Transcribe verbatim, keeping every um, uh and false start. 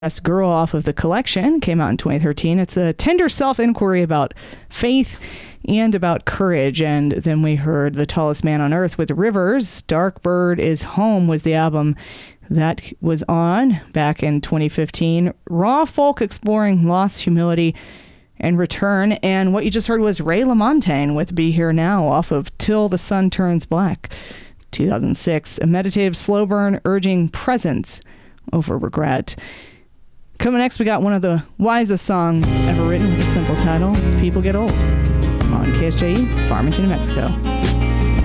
Best Girl off of the collection, came out in twenty thirteen. It's a tender self-inquiry about faith and about courage. And then we heard The Tallest Man on Earth with Rivers. Dark Bird is Home was the album that was on back in twenty fifteen. Raw folk exploring loss, humility, and return. And what you just heard was Ray LaMontagne with Be Here Now off of Till the Sun Turns Black, two thousand six. A meditative slow burn urging presence over regret. Coming next, we got one of the wisest songs ever written with a simple title. It's People Get Old on K S J E, Farmington, New Mexico.